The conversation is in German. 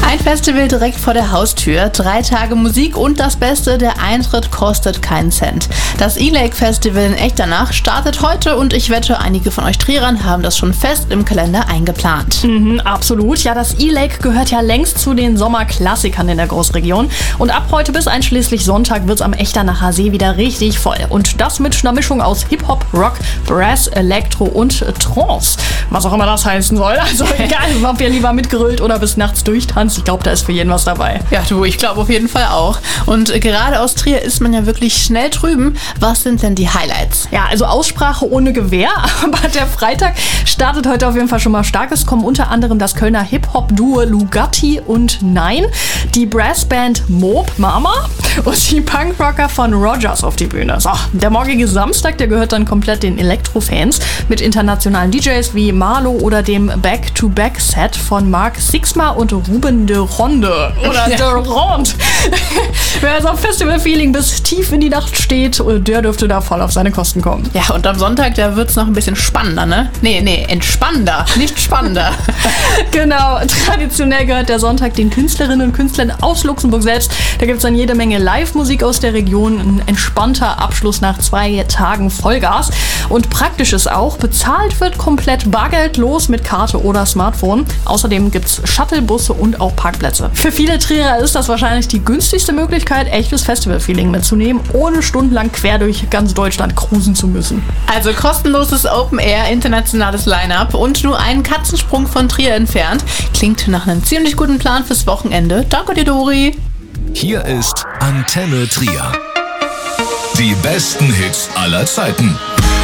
Ein Festival direkt vor der Haustür, 3 Tage Musik und das Beste, der Eintritt kostet keinen Cent. Das E-Lake Festival in Echternach startet heute und ich wette, einige von euch Trierern haben das schon fest im Kalender eingeplant. Absolut. Ja, das E-Lake gehört ja längst zu den Sommerklassikern in der Großregion. Und ab heute bis einschließlich Sonntag wird es am Echternacher See wieder richtig voll. Und das mit einer Mischung aus Hip-Hop, Rock, Brass, Elektro und Trance. Was auch immer das heißen soll. Also egal, ob ihr lieber mitgrillt oder bis nachts durchtanzt. Ich glaube, da ist für jeden was dabei. Ja, du, ich glaube auf jeden Fall auch. Und gerade aus Trier ist man ja wirklich schnell drüben. Was sind denn die Highlights? Ja, also Aussprache ohne Gewehr, aber der Freitag startet heute auf jeden Fall schon mal stark. Es kommen unter anderem das Kölner Hip-Hop-Duo Lugatti und Nein, die Brassband Mob Mama und die Punkrocker von Rogers auf die Bühne. So, der morgige Samstag, der gehört dann komplett den Elektro-Fans mit internationalen DJs wie Marlo oder dem Back-to-Back-Set von Mark Sixma und Ruben de Ronde. Oder de Ronde. Wer also auf Festival-Feeling bis tief in die Nacht steht, der dürfte da voll auf seine Kosten kommen. Ja, und am Sonntag, da wird's noch ein bisschen spannender, ne? Nee, entspannender, nicht spannender. Genau, traditionell gehört der Sonntag den Künstlerinnen und Künstlern aus Luxemburg selbst. Da gibt's dann jede Menge Live-Musik aus der Region, ein entspannter Abschluss nach 2 Tagen Vollgas. Und praktisch ist auch, bezahlt wird komplett bargeldlos mit Karte oder Smartphone. Außerdem gibt's Shuttlebusse und auch Parkplätze. Für viele Trierer ist das wahrscheinlich die günstigste Möglichkeit, echtes Festival-Feeling mitzunehmen, ohne stundenlang quer durch ganz Deutschland cruisen zu müssen. Also kostenloses Open-Air, internationales Line-Up und nur einen Katzensprung von Trier entfernt. Klingt nach einem ziemlich guten Plan fürs Wochenende. Danke dir, Dori. Hier ist Antenne Trier. Die besten Hits aller Zeiten.